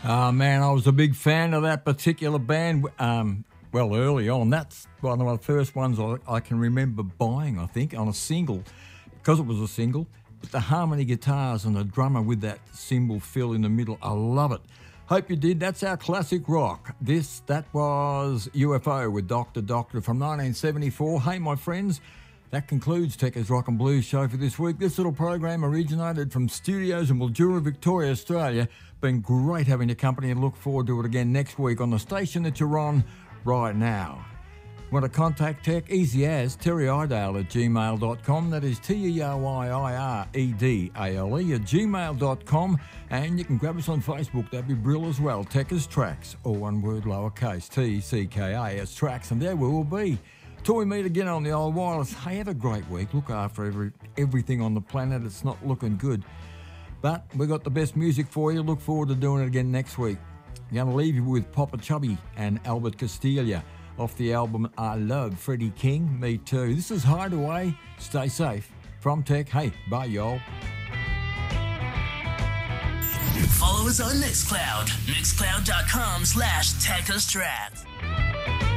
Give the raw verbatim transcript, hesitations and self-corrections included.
Uh, man, I was a big fan of that particular band. Um, well, early on, that's one of the first ones I, I can remember buying, I think, on a single, because it was a single. But the harmony guitars and the drummer with that cymbal fill in the middle, I love it. Hope you did. That's our classic rock. This, that was U F O with Doctor Doctor from nineteen seventy-four. Hey, my friends, that concludes Tekka's Rock and Blues show for this week. This little program originated from studios in Mildura, Victoria, Australia. Been great having your company and look forward to it again next week on the station that you're on right now. Want to contact Tech? Easy as Terry Idale at gmail dot com. That is T E R Y I R E D A L E at gmail dot com. And you can grab us on Facebook. That'd be brilliant as well. Tekka's Tracks, all one word lowercase, T E C K A S Tracks. And there we will be. Till we meet again on the old wireless. Hey, have a great week. Look after every everything on the planet. It's not looking good. But we got the best music for you. Look forward to doing it again next week. I'm going to leave you with Papa Chubby and Albert Castiglia off the album I Love Freddie King. Me too. This is Hideaway. Stay safe. From Tech. Hey, bye, y'all. Follow us on Mixcloud. Mixcloud dot com slash Tekka's Tracks.